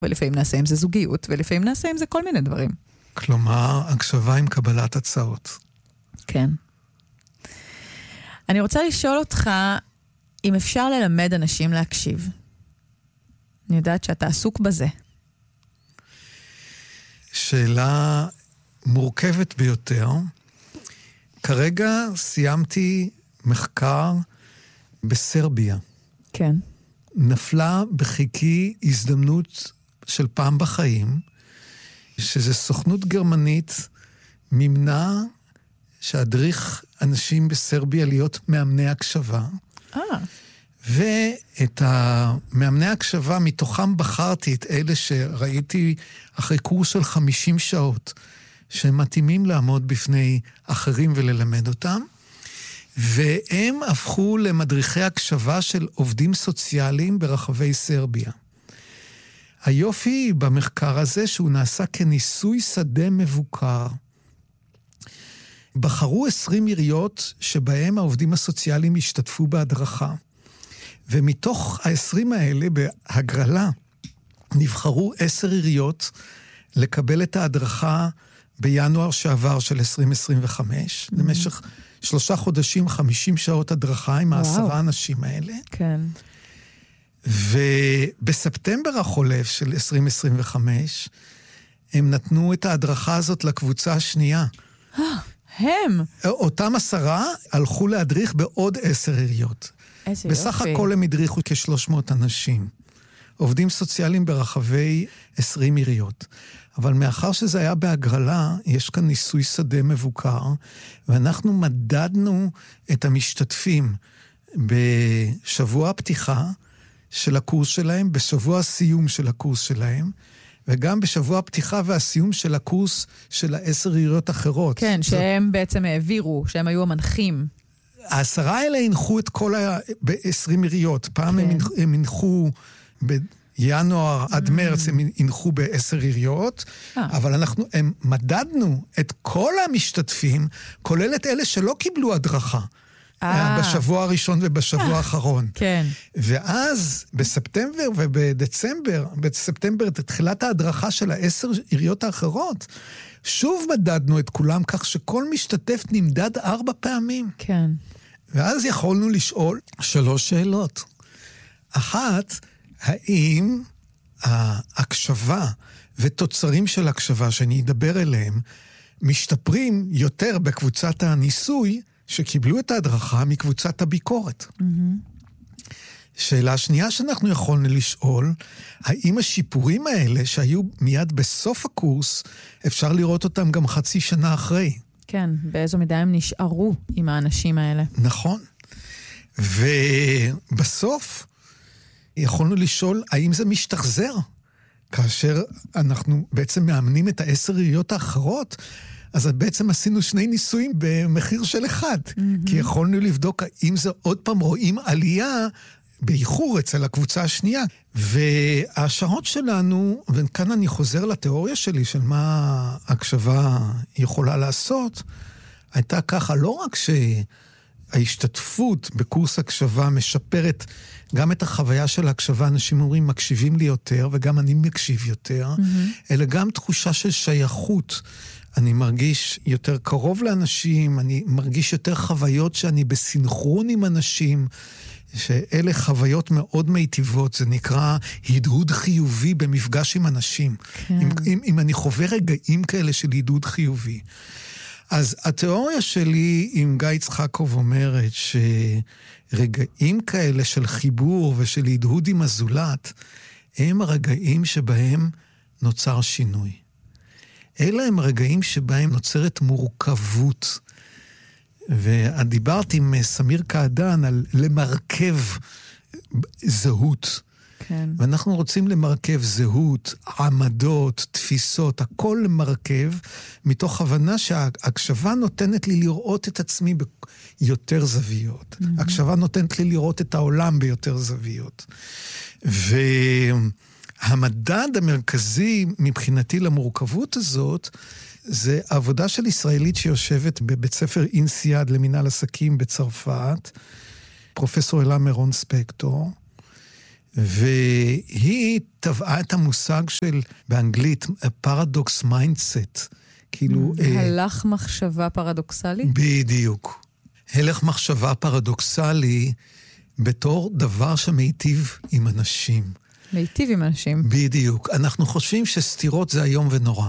ולפעמים נעשה עם זה זוגיות, ולפעמים נעשה עם זה כל מיני דברים. כלומר, הקשבה עם קבלת הצעות. כן. אני רוצה לשאול אותך, אם אפשר ללמד אנשים להקשיב. אני יודעת שאתה עסוק בזה. שאלה מורכבת ביותר. כרגע סיימתי מחקר בסרביה. כן. נפלה בחיקי הזדמנות של פעם בחיים, שזו סוכנות גרמנית מימנה שהדריך אנשים בסרביה להיות מאמני הקשבה. ואת המאמני הקשבה, מתוכם בחרתי את אלה שראיתי אחרי קורס של 50 שעות, שהם מתאימים לעמוד בפני אחרים וללמד אותם, והם הפכו למדריכי הקשבה של עובדים סוציאליים ברחבי סרביה. היופי במחקר הזה שהוא נעשה כניסוי שדה מבוקר. בחרו 20 עיריות שבהם העובדים הסוציאליים השתתפו בהדרכה. ומתוך ה-20 האלה בהגרלה נבחרו 10 עיריות לקבל את ההדרכה בינואר שעבר של 2025, למשך 3 חודשים, 50 שעות הדרכה עם 10 אנשים האלה. כן. ובספטמבר החולף של 2025, הם נתנו את ההדרכה הזאת לקבוצה השנייה. הם? אותם 10 הלכו להדריך בעוד 10 עיריות. איזה בסך יופי. הכל הם הדריכו כ-300 אנשים. עובדים סוציאליים ברחבי 20 עיריות. אבל מאחר שזה היה בהגרלה, יש כאן ניסוי שדה מבוקר, ואנחנו מדדנו את המשתתפים בשבוע הפתיחה של הקורס שלהם, בשבוע הסיום של הקורס שלהם, וגם בשבוע הפתיחה והסיום של הקורס של 10 עיריות אחרות. כן, שהם בעצם העבירו, שהם היו המנחים. 10 האלה הנחו את כל ב-20 עיריות. פעם הם הנחו בינואר עד מרץ, הם הנחו ב10 עיריות, אבל הם מדדנו את כל המשתתפים, כולל את אלה שלא קיבלו הדרכה. בשבוע הראשון ובשבוע האחרון. כן. ואז בספטמבר ובדצמבר, בספטמבר תחילת ההדרכה של 10 עיריות האחרות, שוב מדדנו את כולם כך שכל משתתף נמדד 4 פעמים. כן. ואז יכולנו לשאול 3 שאלות. אחת, האם ההקשבה ותוצרים של הקשבה שאני אדבר אליהם, משתפרים יותר בקבוצת הניסוי שקיבלו את ההדרכה מקבוצת הביקורת. שאלה שנייה שאנחנו יכולנו לשאול, האם השיפורים האלה שהיו מיד בסוף הקורס, אפשר לראות אותם גם חצי שנה אחרי? כן, באיזו מידה הם נשארו עם האנשים האלה. נכון. ובסוף יכולנו לשאול, האם זה משתחזר? כאשר אנחנו בעצם מאמנים את 10 עיריות האחרות, אז בעצם עשינו 2 ניסויים במחיר של 1. כי יכולנו לבדוק האם זה עוד פעם רואים עלייה באיחור אצל הקבוצה השנייה. וההשערות שלנו, וכאן אני חוזר לתיאוריה שלי של מה הקשבה יכולה לעשות, הייתה ככה, לא רק שההשתתפות בקורס הקשבה משפרת גם את החוויה של ההקשבה, אנשים אומרים, מקשיבים לי יותר, וגם אני מקשיב יותר, אלא גם תחושה של שייכות. אני מרגיש יותר קרוב לאנשים, אני מרגיש יותר חוויות שאני בסינכרון עם אנשים, שאלה חוויות מאוד מיטיבות, זה נקרא הדהוד חיובי במפגש עם אנשים. כן. אם אני חווה רגעים כאלה של הדהוד חיובי. אז התיאוריה שלי עם גיא יצחקוב אומרת שרגעים כאלה של חיבור ושל הדהוד עם הזולת, הם הרגעים שבהם נוצר שינוי. אלה הם רגעים שבהם נוצרת מורכבות. ודיברתי עם סמיר קעדן על למרכב זהות. כן. ואנחנו רוצים למרכב זהות, עמדות, תפיסות, הכל למרכב, מתוך הבנה שההקשבה נותנת לי לראות את עצמי ביותר זוויות. ההקשבה נותנת לי לראות את העולם ביותר זוויות. והמדד המרכזי מבחינתי למורכבות הזאת, זה עבודה של ישראלית שיושבת בבית ספר אינסיאד למינהל עסקים בצרפת, פרופסור אלה מירון ספקטור, והיא טבעה את המושג של, באנגלית, פרדוקס מיינדסט. כאילו... הלך מחשבה פרדוקסלי? בדיוק. הלך מחשבה פרדוקסלי בתור דבר שמיטיב עם אנשים. מיטיב עם אנשים. בדיוק. אנחנו חושבים שסתירות זה היום ונורא.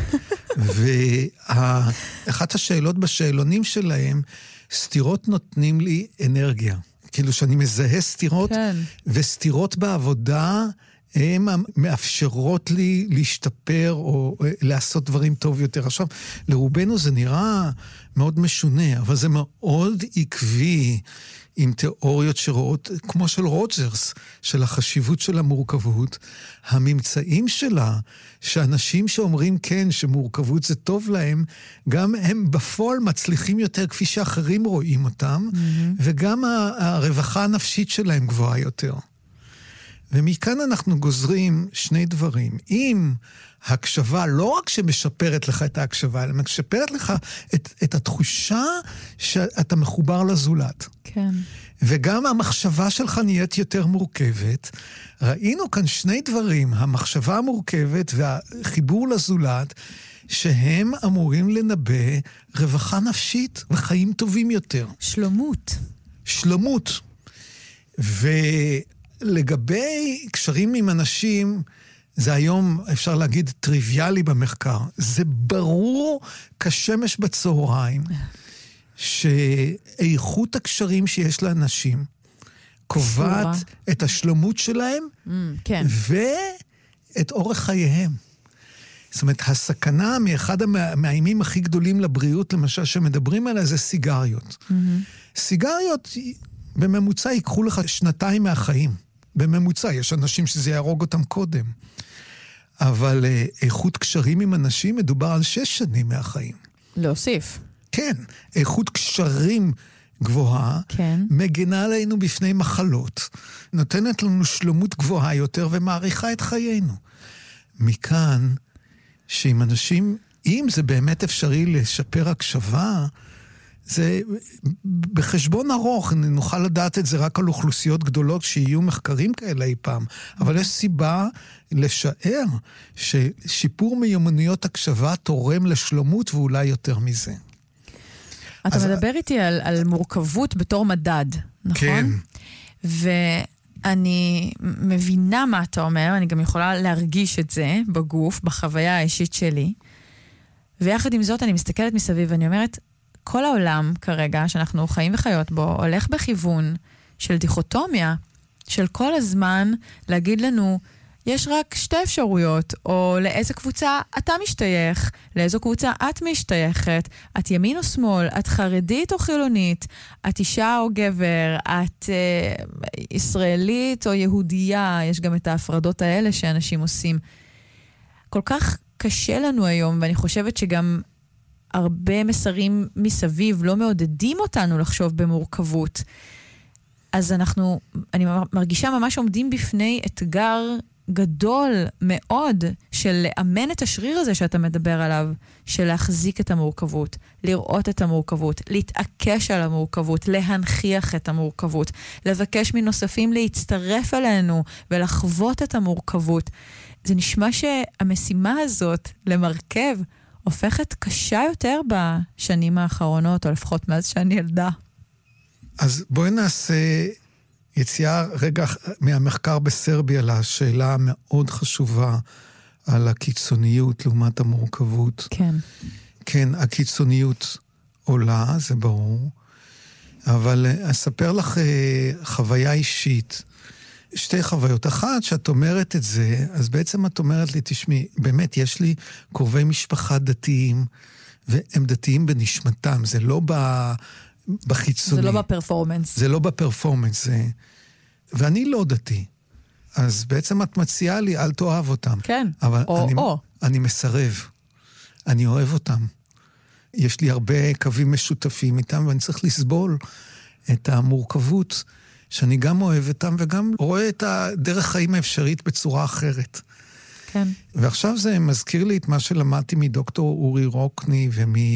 ואחת השאלות בשאלונים שלהם, סתירות נותנים לי אנרגיה. כאילו שאני מזהה סתירות, כן. וסתירות בעבודה, הן מאפשרות לי להשתפר או לעשות דברים טוב יותר. עכשיו, לרובנו זה נראה מאוד משונה, אבל זה מאוד עקבי עם תיאוריות שרואות, כמו של רוג'רס, של החשיבות של המורכבות. הממצאים שלה, שאנשים שאומרים כן, שמורכבות זה טוב להם, גם הם בפועל מצליחים יותר כפי שאחרים רואים אותם, וגם הרווחה הנפשית שלהם גבוהה יותר. ומכאן אנחנו גוזרים שני דברים. אם הקשבה לא רק שמשפרת לך את ההקשבה, אלא משפרת לך את התחושה שאתה מחובר לזולת. כן. וגם המחשבה שלך נהיית יותר מורכבת. ראינו כאן שני דברים, המחשבה המורכבת והחיבור לזולת, שהם אמורים לנבא רווחה נפשית וחיים טובים יותר. שלמות. שלמות. לגבי קשרים עם אנשים, זה היום, אפשר להגיד, טריוויאלי במחקר. זה ברור כשמש בצהריים, שאיכות הקשרים שיש לאנשים קובעת את השלמות שלהם, כן. ואת אורך חייהם. זאת אומרת, הסכנה מאחד המאיימים הכי גדולים לבריאות, למשל, שמדברים עליה, זה סיגריות. סיגריות, בממוצע, ייקחו לך 2 מהחיים. בממוצע, יש אנשים שזה יהרוג אותם קודם. אבל איכות קשרים עם אנשים מדובר על 6 שנים מהחיים. להוסיף. כן, איכות קשרים גבוהה, כן. מגנה עלינו בפני מחלות, נותנת לנו שלמות גבוהה יותר ומעריכה את חיינו. מכאן, שעם אנשים, אם זה באמת אפשרי לשפר הקשבה, זה בחשבון ארוך, נוכל לדעת את זה רק על אוכלוסיות גדולות שיהיו מחקרים כאלה אי פעם, אבל יש סיבה לשער ששיפור מיומנויות הקשבה תורם לשלמות ואולי יותר מזה. אתה מדבר איתי על מורכבות בתור מדד, נכון? כן. ואני מבינה מה אתה אומר, אני גם יכולה להרגיש את זה בגוף, בחוויה האישית שלי, ויחד עם זאת אני מסתכלת מסביב ואני אומרת, כל העולם כרגע שאנחנו חיים וחיות בו הולך בכיוון של דיכוטומיה, של כל הזמן להגיד לנו, יש רק 2 אפשרויות, או לאיזה קבוצה אתה משתייך, לאיזו קבוצה את משתייכת, את ימין או שמאל, את חרדית או חילונית, את אישה או גבר, את ישראלית או יהודייה, יש גם את ההפרדות האלה שאנשים עושים. כל כך קשה לנו היום, ואני חושבת שגם הרבה מסרים מסביב לא מעודדים אותנו לחשוב במורכבות. אז אני מרגישה ממש עומדים בפני אתגר גדול מאוד של לאמן את השריר הזה שאתה מדבר עליו, של להחזיק את המורכבות, לראות את המורכבות, להתעקש על המורכבות, להנכיח את המורכבות, לבקש מנוספים להצטרף אלינו ולחוות את המורכבות. זה נשמע שהמשימה הזאת למרכב הופכת קשה יותר בשנים האחרונות, או לפחות מאז שאני ילדה. אז בואי נעשה יציאה רגע מהמחקר בסרביה לשאלה המאוד חשובה על הקיצוניות לעומת המורכבות. כן. כן, הקיצוניות עולה, זה ברור, אבל אספר לך חוויה אישית. 2 חוויות. אחת, שאת אומרת את זה, אז בעצם את אומרת לי, תשמעי, באמת יש לי קרובי משפחה דתיים, והם דתיים בנשמתם, זה לא בחיצוני. זה לא בפרפורמנס. זה לא בפרפורמנס, ואני לא דתי. אז בעצם את מציעה לי, אל תאהב אותם. כן, אבל או. אני מסרב. אני אוהב אותם. יש לי הרבה קווים משותפים איתם, ואני צריך לסבול את המורכבות, שאני גם אוהב אותם, וגם רואה את הדרך חיים האפשרית בצורה אחרת. כן. ועכשיו זה מזכיר לי את מה שלמדתי מדוקטור אורי רוקני,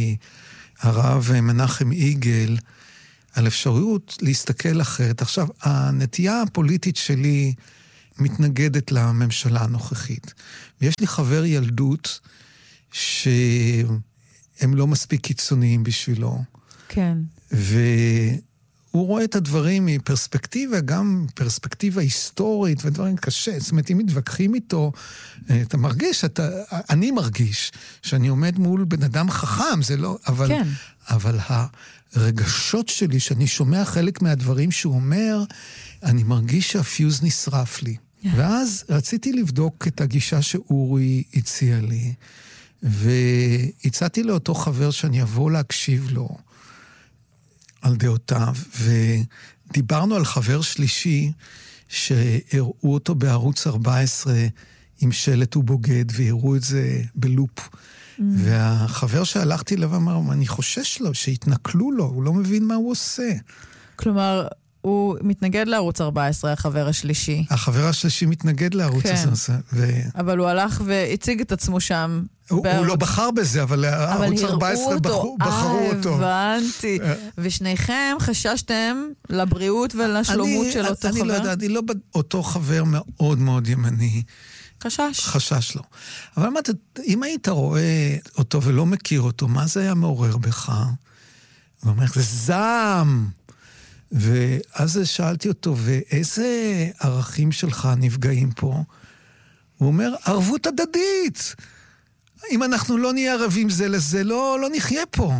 ומהרב מנחם איגל, על אפשרות להסתכל אחרת. עכשיו, הנטייה הפוליטית שלי מתנגדת לממשלה הנוכחית. ויש לי חבר ילדות שהם לא מספיק קיצוניים בשבילו. כן. והוא רואה את הדברים מפרספקטיבה, גם פרספקטיבה היסטורית ודברים קשה. זאת אומרת, אם מתווכחים איתו, אתה מרגיש, אני מרגיש שאני עומד מול בן אדם חכם, זה לא, אבל, כן. אבל הרגשות שלי, שאני שומע חלק מהדברים שהוא אומר, אני מרגיש שהפיוז נשרף לי. ואז רציתי לבדוק את הגישה שאורי הציע לי, והצעתי לאותו חבר שאני אבוא להקשיב לו על דעותיו, ודיברנו על חבר שלישי שהראו אותו בערוץ 14 עם שלט ובוגד, והראו את זה בלופ. והחבר שהלכתי אליו אמר, אני חושש לו, שהתנכלו לו, הוא לא מבין מה הוא עושה. כלומר, הוא מתנגד לערוץ 14, החבר השלישי. החבר השלישי מתנגד לערוץ 14. אבל הוא הלך והציג את עצמו שם. הוא לא בחר בזה, אבל ערוץ 14 בחרו אותו. הבנתי. ושניכם חששתם לבריאות ולשלומות של אותו חבר? אני לא יודע, אני לא אותו חבר מאוד מאוד ימני. חשש לו. אבל אמרת, אם היית רואה אותו ולא מכיר אותו, מה זה היה מעורר בך? הוא אומר, זה זעם. ואז שאלתי אותו, ואיזה ערכים שלך נפגעים פה? הוא אומר, ערבות הדדית. אם אנחנו לא נהיה ערבים זה לזה, לא נחיה פה.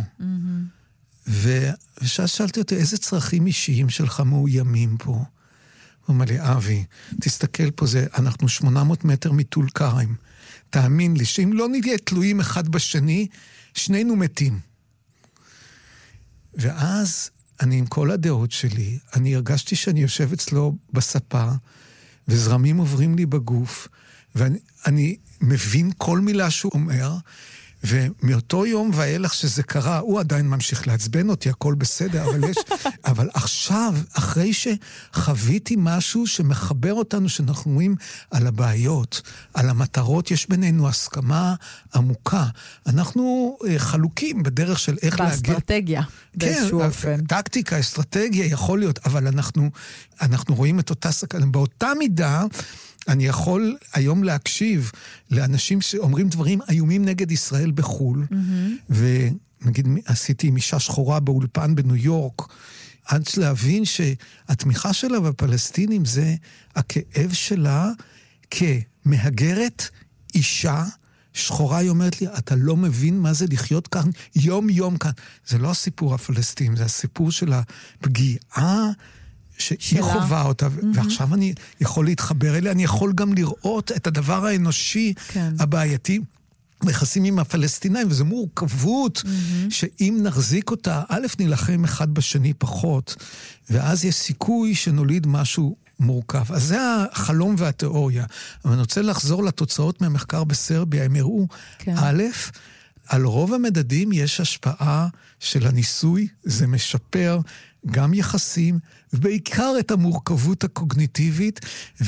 ושאז שאלתי אותו, איזה צרכים אישיים שלך מאוימים פה? הוא אומר לי, אבי, תסתכל פה, אנחנו 800 מטר מטול כרם. תאמין לי, שאם לא נהיה תלויים אחד בשני, שנינו מתים. ואז אני עם כל הדעות שלי, אני הרגשתי שאני יושב אצלו בספה, וזרמים עוברים לי בגוף, ואני מבין כל מילה שהוא אומר, ומאותו יום ואילך שזה קרה, הוא עדיין ממשיך לעצבן אותי, הכל בסדר, אבל עכשיו, אחרי שחוויתי משהו שמחבר אותנו, שאנחנו רואים על הבעיות, על המטרות, יש בינינו הסכמה עמוקה. אנחנו חלוקים בדרך של איך להגיע. באסטרטגיה, באיזשהו אופן. כן, טקטיקה, אסטרטגיה יכול להיות, אבל אנחנו רואים את אותה סכנה. באותה מידה, אני יכול היום להקשיב לאנשים שאומרים דברים איומים נגד ישראל בחול, ונגיד עשיתי עם אישה שחורה באולפן בניו יורק, עד להבין שהתמיכה שלה בפלסטינים זה הכאב שלה כמהגרת אישה שחורה. היא אומרת לי, אתה לא מבין מה זה לחיות כאן יום יום כאן. זה לא הסיפור הפלסטיני, זה הסיפור של הפגיעה שהיא חובה אותה, ועכשיו אני יכול להתחבר אליה, אני יכול גם לראות את הדבר האנושי הבעייתי, ביחסים עם הפלסטינאים, וזו מורכבות שאם נחזיק אותה, א' נלחם אחד בשני פחות, ואז יש סיכוי שנוליד משהו מורכב. אז זה החלום והתיאוריה. אבל אני רוצה לחזור לתוצאות מהמחקר בסרביה, הם הראו, א', על רוב המדדים יש השפעה של הניסוי, זה משפר גם יחסים, ובעיקר את המורכבות הקוגניטיבית,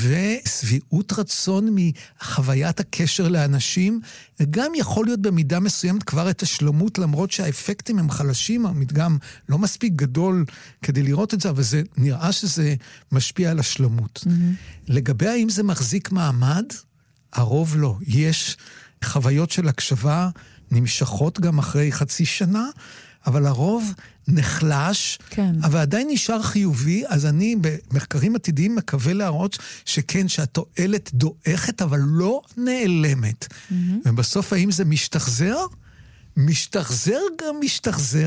וסביעות רצון מחוויית הקשר לאנשים, וגם יכול להיות במידה מסוימת כבר את השלמות, למרות שהאפקטים הם חלשים, המדגם לא מספיק גדול כדי לראות את זה, אבל זה נראה שזה משפיע על השלמות. לגבי האם זה מחזיק מעמד, הרוב לא. יש חוויות של הקשבה נמשכות גם אחרי חצי שנה, אבל הרוב נחלש, אבל עדיין נשאר חיובי, אז אני במחקרים עתידיים מקווה להראות שכן, שהתועלת דועכת, אבל לא נעלמת. ובסוף האם זה משתחזר? משתחזר גם משתחזר.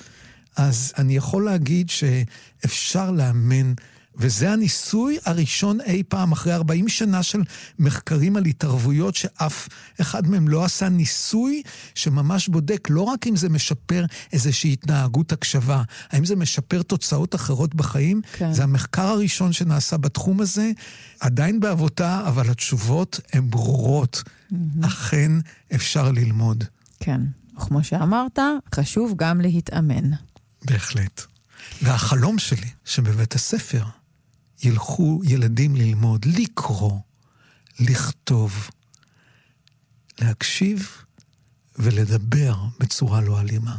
אז אני יכול להגיד שאפשר לאמן, וזה הניסוי הראשון אי פעם, אחרי 40 שנה של מחקרים על התערבויות, שאף אחד מהם לא עשה ניסוי שממש בודק, לא רק אם זה משפר איזושהי התנהגות הקשבה, האם זה משפר תוצאות אחרות בחיים, זה המחקר הראשון שנעשה בתחום הזה, עדיין בעבודה, אבל התשובות הן ברורות. אכן אפשר ללמוד. כן, וכמו שאמרת, חשוב גם להתאמן. בהחלט. והחלום שלי, שבבית הספר ילכו ילדים ללמוד, לקרוא, לכתוב, להקשיב ולדבר בצורה לא אלימה.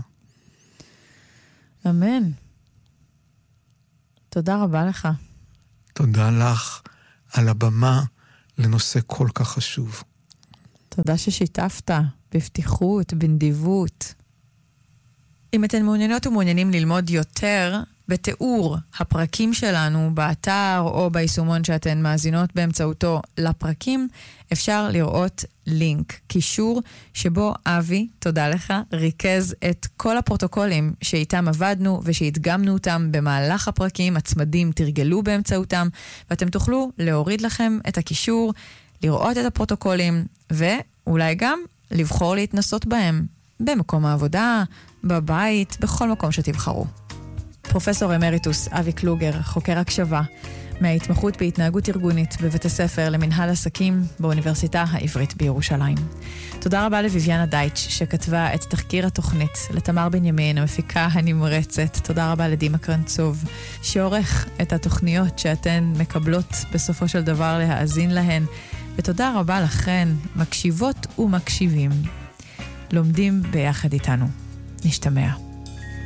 אמן. תודה רבה לך. תודה לך על הבמה לנושא כל כך חשוב. תודה ששיתפת בפתיחות, בנדיבות. אם אתן מעוניינות ומעוניינים ללמוד יותר בתיאור הפרקים שלנו באתר או ביישומון שאתן מאזינות באמצעותו לפרקים, אפשר לראות לינק, קישור שבו אבי, תודה לך, ריכז את כל הפרוטוקולים שאיתם עבדנו ושהתגמנו אותם במהלך הפרקים, הצמדים תרגלו באמצעותם, ואתם תוכלו להוריד לכם את הקישור, לראות את הפרוטוקולים ואולי גם לבחור להתנסות בהם במקום העבודה, בבית, בכל מקום שתבחרו. פרופסור אמריטוס אבי קלוגר, חוקר הקשבה, מההתמחות בהתנהגות ארגונית בבית הספר למנהל עסקים באוניברסיטה העברית בירושלים. תודה רבה לויביאנה דייטש שכתבה את תחקיר התוכנית, לתמר בנימין, המפיקה הנמרצת. תודה רבה לדימה קרנצוב, שעורך את התוכניות שאתן מקבלות בסופו של דבר להאזין להן. ותודה רבה לכן, מקשיבות ומקשיבים. לומדים ביחד איתנו. נשתמע.